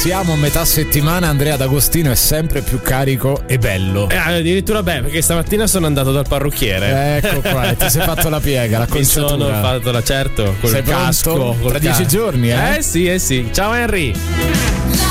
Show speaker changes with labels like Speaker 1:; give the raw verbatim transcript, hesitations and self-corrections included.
Speaker 1: siamo a metà settimana, Andrea D'Agostino è sempre più carico e bello.
Speaker 2: Eh, addirittura beh, perché stamattina sono andato dal parrucchiere.
Speaker 1: Ecco qua, e ti sei fatto la piega, la
Speaker 2: Mi sono
Speaker 1: conciatura.
Speaker 2: fatto la certo, col
Speaker 1: Sei
Speaker 2: casco.
Speaker 1: pronto?
Speaker 2: Col
Speaker 1: Tra dieci
Speaker 2: casco.
Speaker 1: giorni, eh?
Speaker 2: Eh sì, eh sì. Ciao Henry.